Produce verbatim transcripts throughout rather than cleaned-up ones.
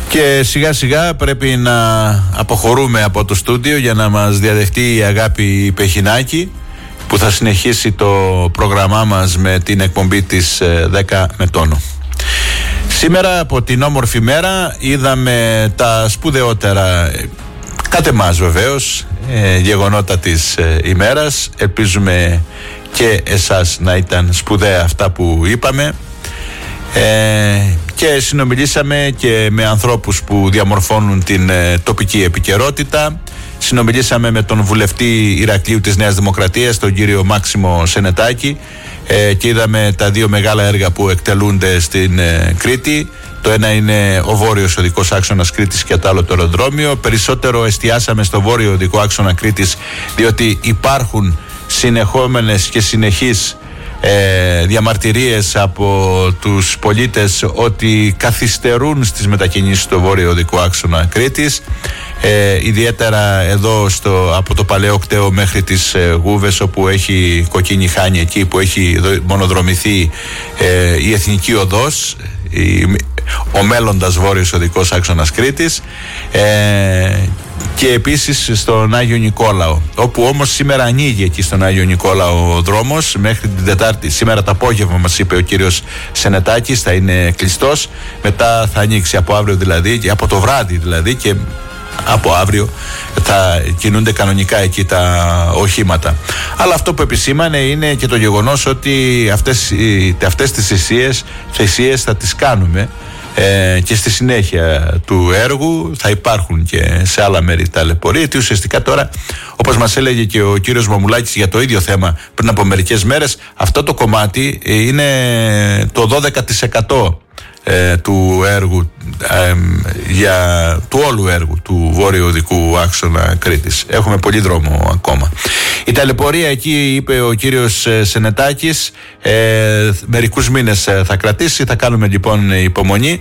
Και σιγά σιγά πρέπει να αποχωρούμε από το στούντιο για να μας διαδεχτεί η Αγάπη Πεχινάκη, που θα συνεχίσει το πρόγραμμά μας με την εκπομπή της δέκα με τόνο. Σήμερα από την όμορφη μέρα είδαμε τα σπουδαιότερα, κατ' εμάς βεβαίως, ε, γεγονότα της ε, ημέρας. Ελπίζουμε και εσάς να ήταν σπουδαία αυτά που είπαμε. Ε, και συνομιλήσαμε και με ανθρώπους που διαμορφώνουν την ε, τοπική επικαιρότητα. Συνομιλήσαμε με τον βουλευτή Ηρακλείου της Νέας Δημοκρατίας, τον κύριο Μάξιμο Σενετάκη, ε, και είδαμε τα δύο μεγάλα έργα που εκτελούνται στην ε, Κρήτη. Το ένα είναι ο βόρειος οδικός άξονας Κρήτης και το άλλο το αεροδρόμιο. Περισσότερο εστιάσαμε στο βόρειο οδικό άξονα Κρήτης, διότι υπάρχουν συνεχόμενες και συνεχείς ε, διαμαρτυρίες από τους πολίτες ότι καθυστερούν στις μετακινήσεις στο βόρειο οδικό άξονα Κρήτης. Ε, ιδιαίτερα εδώ στο, από το Παλαιό Κτέο μέχρι τις ε, Γούβες, όπου έχει κοκκίνη χάνη, εκεί που έχει μονοδρομηθεί ε, η Εθνική Οδός, η, ο μέλλοντας βόρειος οδικός άξονας Κρήτης, ε, και επίσης στον Άγιο Νικόλαο, όπου όμως σήμερα ανοίγει εκεί στον Άγιο Νικόλαο ο δρόμος μέχρι την Τετάρτη. Σήμερα το απόγευμα μας είπε ο κύριος Σενετάκης θα είναι κλειστός, μετά θα ανοίξει από αύριο δηλαδή, από το βράδυ δηλαδή, και από αύριο θα κινούνται κανονικά εκεί τα οχήματα. Αλλά αυτό που επισήμανε είναι και το γεγονός ότι αυτές, αυτές τις θυσίες, θυσίες θα τις κάνουμε ε, και στη συνέχεια του έργου θα υπάρχουν και σε άλλα μέρη ταλαιπωρία, γιατί ουσιαστικά τώρα, όπως μας έλεγε και ο κύριος Μαμουλάκης για το ίδιο θέμα πριν από μερικές μέρες, αυτό το κομμάτι είναι το δώδεκα τοις εκατό Ε, του έργου, ε, για, του όλου έργου του βόρειο οδικού άξονα Κρήτης. Έχουμε πολύ δρόμο ακόμα. Η ταλαιπωρία εκεί, είπε ο κύριος ε, Σενετάκης, ε, μερικούς μήνες ε, θα κρατήσει. Θα κάνουμε λοιπόν υπομονή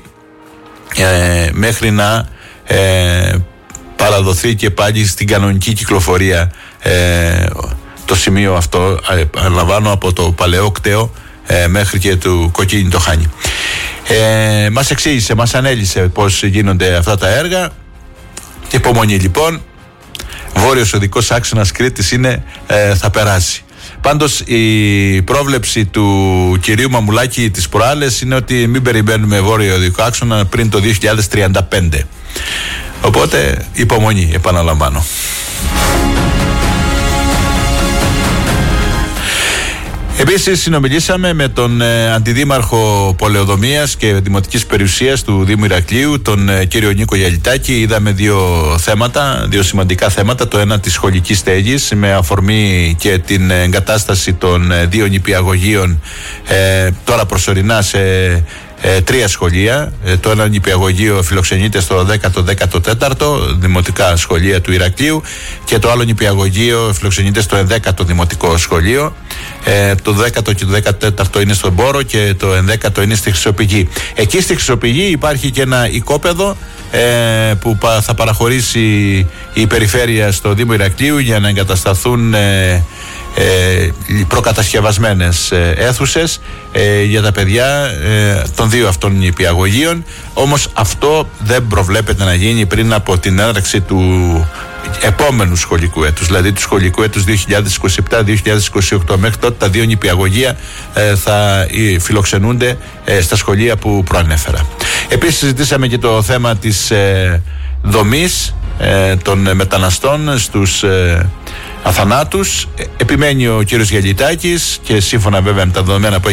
ε, μέχρι να ε, παραδοθεί και πάλι στην κανονική κυκλοφορία ε, το σημείο αυτό, αναλαμβάνω, από το Παλαιό Κτέο ε, μέχρι και του Κοκκίνη το Χάνι. Ε, μας εξήγησε, μας ανέλησε πώς γίνονται αυτά τα έργα. Υπομονή λοιπόν. Βόρειος οδικός άξονας Κρήτης είναι, ε, θα περάσει. Πάντως η πρόβλεψη του κυρίου Μαμουλάκη τις προάλλες είναι ότι μην περιμένουμε βόρειο οδικό άξονα πριν το δύο χιλιάδες τριάντα πέντε. Οπότε υπομονή, επαναλαμβάνω. Επίσης συνομιλήσαμε με τον ε, Αντιδήμαρχο Πολεοδομίας και Δημοτικής Περιουσίας του Δήμου Ηρακλείου, τον ε, κύριο Νίκο Γιαλιτάκη. Είδαμε δύο θέματα, δύο σημαντικά θέματα. Το ένα της σχολικής στέγης, με αφορμή και την εγκατάσταση των ε, δύο νηπιαγωγείων ε, τώρα προσωρινά σε Ε, τρία σχολεία. Ε, το ένα νηπιαγωγείο φιλοξενείται στο δέκατο δέκατο τέταρτο δημοτικά σχολεία του Ηρακλείου, και το άλλο νηπιαγωγείο φιλοξενείται στο ενδέκατο δημοτικό σχολείο. Ε, το δέκατο και το δέκατο είναι στον Πόρο και το ενδέκατο είναι στη Χρυσοπηγή. Εκεί στη Χρυσοπηγή υπάρχει και ένα οικόπεδο ε, που θα παραχωρήσει η περιφέρεια στο Δήμο Ηρακλείου για να εγκατασταθούν ε, Ε, προκατασκευασμένες ε, αίθουσες ε, για τα παιδιά ε, των δύο αυτών νηπιαγωγείων. Όμως αυτό δεν προβλέπεται να γίνει πριν από την έναρξη του επόμενου σχολικού έτους, δηλαδή του σχολικού έτους δύο χιλιάδες είκοσι επτά δύο χιλιάδες είκοσι οκτώ. Μέχρι τότε τα δύο νηπιαγωγεία ε, θα ε, φιλοξενούνται ε, στα σχολεία που προανέφερα. Επίσης συζητήσαμε και το θέμα της ε, δομής ε, των μεταναστών στους ε, αθανάτους. Επιμένει ο κύριος Γιαλιτάκης, και σύμφωνα βέβαια με τα δεδομένα που